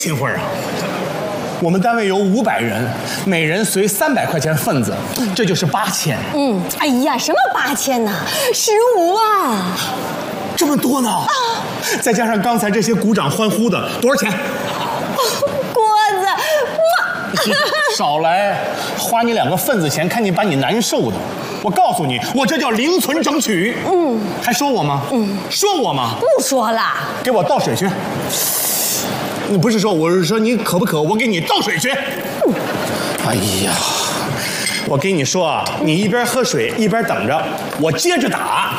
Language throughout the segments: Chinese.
新婚啊！我们单位有500人，每人随300块钱份子，这就是8000。 哎呀，什么8000呢？15万， 这么多呢！啊！再加上刚才这些鼓掌欢呼的，多少钱？ 郭子， 少来，花你2个份子钱，看你把你难受的。我告诉你，我这叫零存整取。还说我吗？说我吗？ 不说了。 给我倒水去。你不是说，我是说你渴不渴？我给你倒水去。哎呀，我跟你说啊，你一边喝水一边等着，我接着打。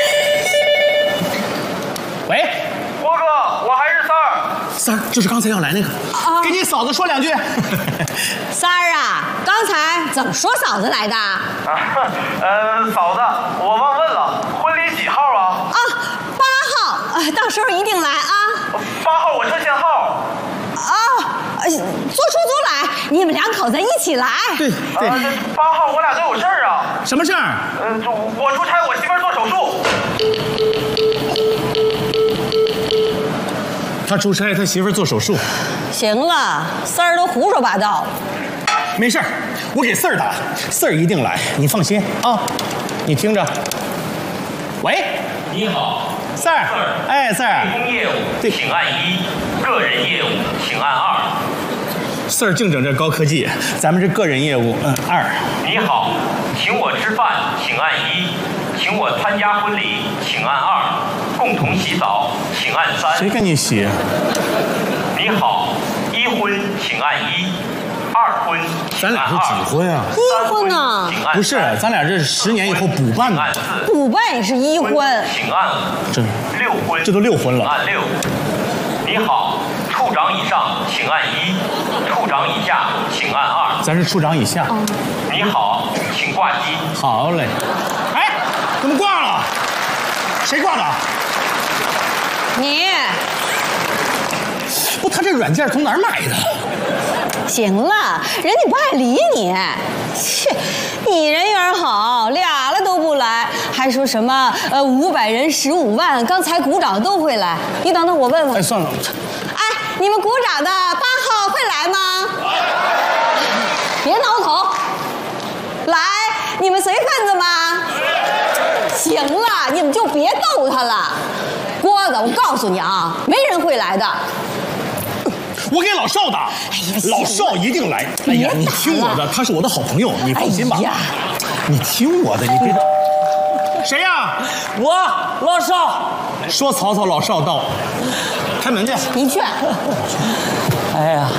喂， 郭哥，我还是三儿，就是刚才要来那个，给你嫂子说2句。 三儿啊，刚才怎么说嫂子来的？ 嫂子，我忘问了，婚礼几号啊 ？8号，到时候一定来啊。 8号我车限号。 坐出租来，你们2口子一起来。 对对。 8号我俩都有事儿啊。 什么事儿？ 我出差，我媳妇儿做手术。 他出差，他媳妇儿做手术。 行了，三儿都胡说八道。 没事儿，我给四儿打，四儿一定来，你放心啊。你听着。喂， 你好， 四儿。哎，四儿。 地方业务请按1，个人业务请按2。 四儿净整这高科技，咱们这个人业务2。 你好，请我吃饭请按1，请我参加婚礼请按2，共同洗澡请按3。 谁跟你洗？ 你好，1婚请按1，2婚咱俩是几婚啊 ？1婚呢？ 不是，咱俩这是10年以后补办的。 补办也是1婚。 请按5。 这 6婚， 这都6婚了。 按6。你好，处长以上请按1，处长以下请按2。 咱是处长以下。 你好，请挂机。 好嘞。哎，怎么挂了？谁挂的？ 你。 不，他这软件从哪儿买的？ 行了，人家不爱理你。切，你人缘好，俩了都不来，还说什么500人15万，刚才鼓掌都会来。你等等，我问问。 哎，算了。 哎，你们鼓掌的8号会来吗？别挠头。来，你们随份子吗？行了，你们就别逗他了。郭子，我告诉你啊，没人会来的。 我给老邵打，老邵一定来。哎呀，你听我的，他是我的好朋友，你放心吧。你听我的，你别。谁呀？ 我老邵。 说曹操老邵到，开门去。 你去。 哎呀，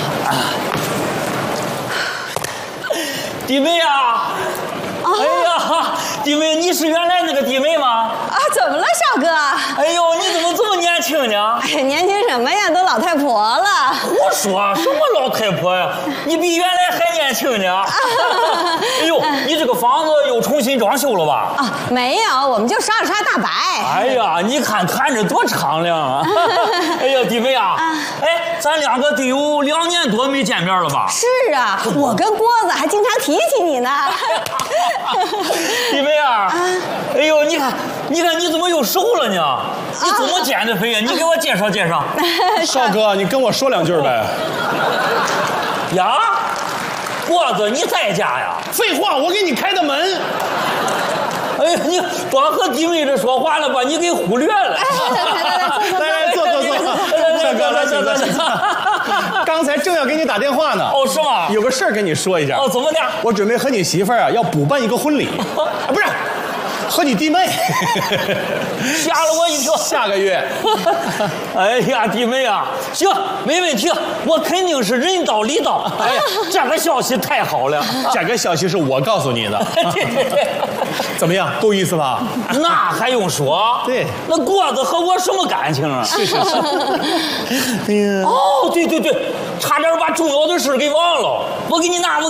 弟妹啊！哎呀，弟妹，你是原来那个弟妹吗？ 怎么了，少哥？ 哎呦，你怎么这么年轻呢？ 哎，年轻什么呀，都老太婆了。 我说什么老太婆呀？你比原来还年轻呢。哎呦，你这个房子又重新装修了吧？ 没有，我们就刷了刷大白。 哎呀，你看着多敞亮啊！哎呀，弟妹啊，哎，咱2个得有2年多没见面了吧？ 是啊，我跟郭子还经常提起你呢。 弟妹啊，哎呦，你看你怎么又瘦了呢？你怎么减的肥呀？你给我介绍介绍。 少哥，你跟我说2句呗。 呀，郭子，你在家呀？ 废话，我给你开的门。 哎呀，你光和弟妹这说话了，把你给忽略了。 来，坐。少哥，来，请坐。刚才正要给你打电话呢。 哦，是吗？ 有个事儿跟你说一下。 哦，怎么的？ 我准备和你媳妇儿要补办一个婚礼。不是，和你弟妹。 吓了我一跳。 下个月。 哎呀，弟妹啊，行，没问题，我肯定是人到礼到。哎呀，这个消息太好了。 这个消息是我告诉你的。怎么样，够意思吧？ 那还用说？ 对， 那郭子和我什么感情啊？ 是。哎呀， 哦，对，差点把重要的事给忘了。我给你拿。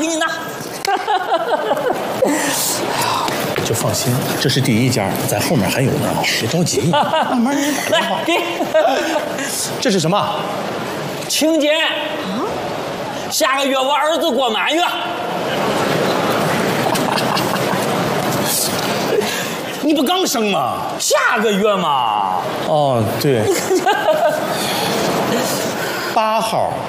就放心，这是第1家，在后面还有呢，别着急，慢慢来。 给。 这是什么？ 请柬。下个月我儿子过满月。 你不刚生吗？ 下个月嘛。 哦，对。8号